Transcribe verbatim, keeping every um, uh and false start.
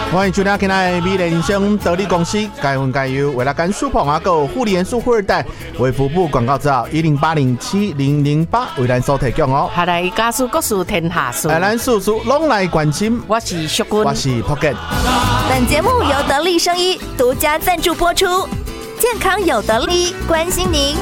欢迎收听今天的美丽人生得力公司，该分该优，为了干舒捧啊，够护理元素富二代，为服务广告资料一零八零七零零八为咱所提供哦。 下来家事各事天下事， 来咱叔叔拢来关心。 我是淑君， 我是 Pocket。 本节目由得力生医独家赞助播出，健康有得力，关心您。